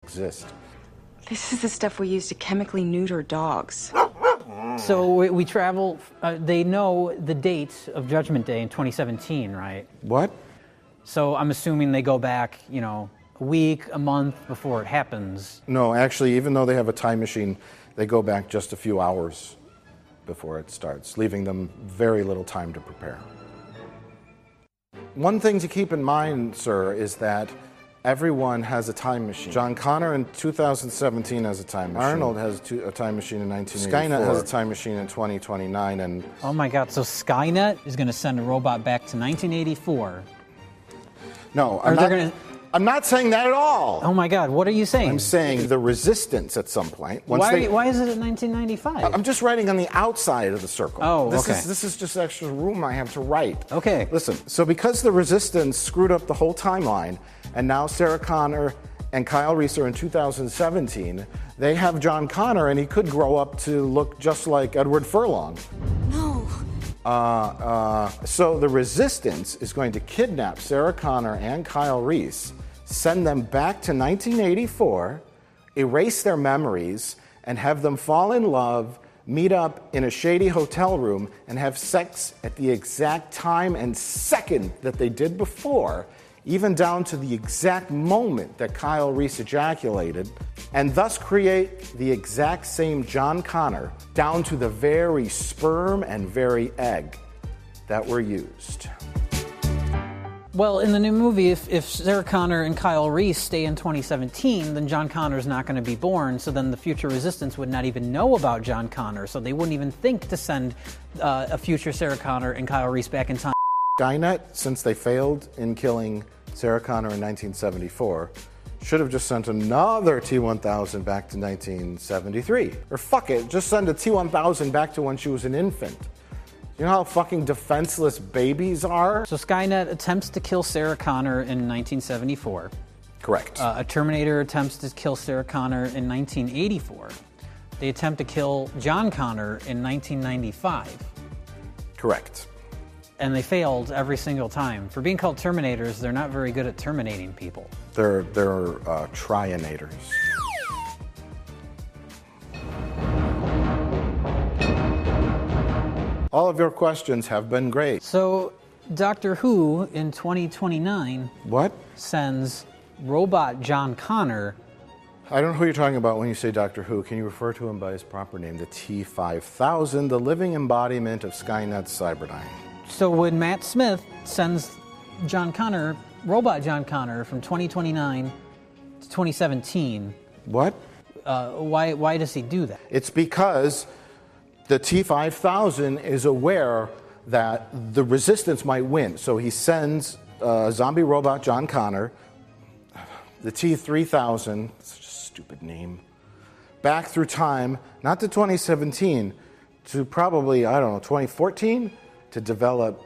exist. This is the stuff we use to chemically neuter dogs. So we travel, they know the date of Judgment Day in 2017, right? What? So I'm assuming they go back, a week, a month before it happens. No, actually, even though they have a time machine, they go back just a few hours before it starts, leaving them very little time to prepare. One thing to keep in mind, sir, is that everyone has a time machine. John Connor in 2017 has a time machine. Arnold has a time machine in 1984. Skynet has a time machine in 2029, and... Oh my God, so Skynet is going to send a robot back to 1984. No, I'm not saying that at all. Oh my God, what are you saying? I'm saying the Resistance at some point. Why is it at 1995? I'm just writing on the outside of the circle. Oh, okay. This is just extra room I have to write. Okay. Listen, so because the Resistance screwed up the whole timeline, and now Sarah Connor and Kyle Reese are in 2017, they have John Connor, and he could grow up to look just like Edward Furlong. No. So the Resistance is going to kidnap Sarah Connor and Kyle Reese, send them back to 1984, erase their memories, and have them fall in love, meet up in a shady hotel room, and have sex at the exact time and second that they did before, even down to the exact moment that Kyle Reese ejaculated, and thus create the exact same John Connor, down to the very sperm and very egg that were used. Well, in the new movie, if Sarah Connor and Kyle Reese stay in 2017, then John Connor's not going to be born, so then the future Resistance would not even know about John Connor, so they wouldn't even think to send a future Sarah Connor and Kyle Reese back in time. Skynet, since they failed in killing Sarah Connor in 1974, should have just sent another T-1000 back to 1973. Or fuck it, just send a T-1000 back to when she was an infant. You know how fucking defenseless babies are? So Skynet attempts to kill Sarah Connor in 1974. Correct. A Terminator attempts to kill Sarah Connor in 1984. They attempt to kill John Connor in 1995. Correct. And they failed every single time. For being called Terminators, they're not very good at terminating people. They're Trionators. All of your questions have been great. So, Doctor Who in 2029 What? sends robot John Connor. I don't know who you're talking about when you say Doctor Who. Can you refer to him by his proper name? The T-5000, the living embodiment of Skynet's Cyberdyne. So when Matt Smith sends John Connor, robot John Connor, from 2029 to 2017, What? why does he do that? It's because the T-5000 is aware that the Resistance might win. So he sends zombie robot John Connor, the T-3000, such a stupid name, back through time, not to 2017, to probably, 2014, to develop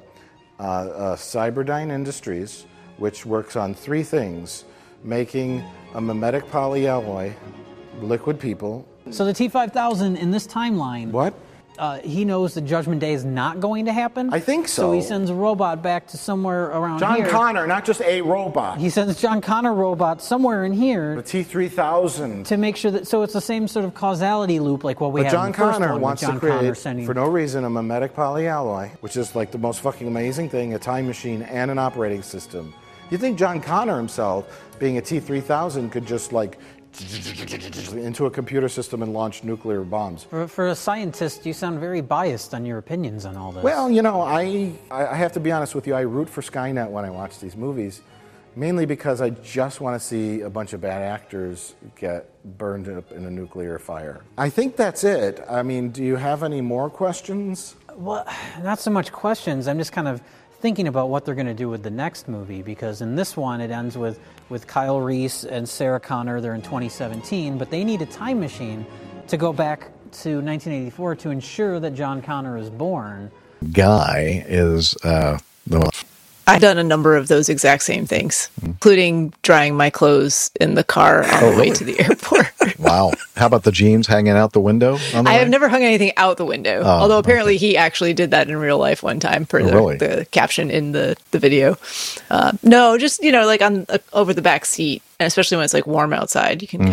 Cyberdyne Industries, which works on three things: making a mimetic polyalloy, liquid people. So the T-5000 in this timeline... What? He knows the Judgment Day is not going to happen? I think so. So he sends a robot back to somewhere around John here. Connor, not just a robot. He sends John Connor robot somewhere in here. The T-3000. To make sure that... So it's the same sort of causality loop like what we have in the first John Connor one. wants John to create, Connor sending... for no reason, a mimetic polyalloy, which is like the most fucking amazing thing, a time machine and an operating system. You think John Connor himself, being a T-3000, could just like into a computer system and launch nuclear bombs? For a scientist, you sound very biased on your opinions on all this. Well, I have to be honest with you. I root for Skynet when I watch these movies, mainly because I just want to see a bunch of bad actors get burned up in a nuclear fire. I think that's it. I mean, do you have any more questions? Well, not so much questions. I'm just kind of thinking about what they're going to do with the next movie, because in this one it ends with Kyle Reese and Sarah Connor. They're in 2017, but they need a time machine to go back to 1984 to ensure that John Connor is born. Guy is the I've done a number of those exact same things, including drying my clothes in the car on the way to the airport. Wow. How about the jeans hanging out the window? On the I way? have never hung anything out the window, although apparently he actually did that in real life one time per the caption in the video. No, just, like on over the back seat, and especially when it's like warm outside, you can